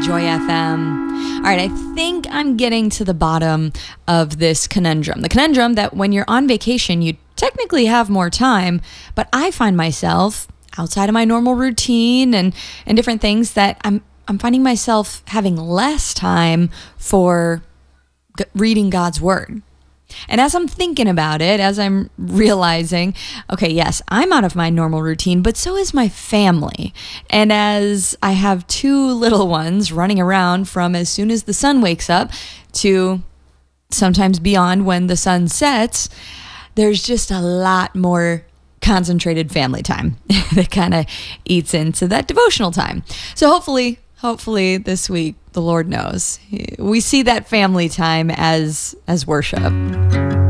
Joy FM. All right, I think I'm getting to the bottom of this conundrum. The conundrum that when you're on vacation, you technically have more time, but I find myself outside of my normal routine and different things that I'm finding myself having less time for reading God's word. And as I'm thinking about it, as I'm realizing, okay, yes, I'm out of my normal routine, but so is my family. And as I have two little ones running around from as soon as the sun wakes up to sometimes beyond when the sun sets, there's just a lot more concentrated family time that kind of eats into that devotional time. So hopefully this week, the Lord knows, we see that family time as worship.